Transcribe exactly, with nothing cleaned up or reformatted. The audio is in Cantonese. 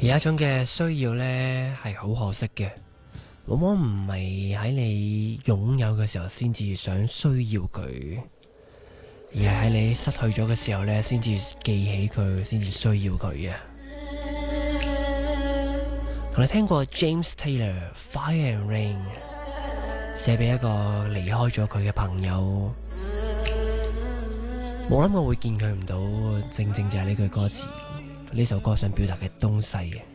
有一種嘅需要呢，係好可惜嘅，往往唔係喺你擁有嘅時候先至想需要佢，而係喺你失去咗嘅時候呢，先至記起佢，先至需要佢嘅。同你聽過 James Taylor Fire and Rain 寫俾一個離開咗佢嘅朋友，冇諗過會見佢唔到，正正就係呢句歌詞，呢首歌想表達嘅東西。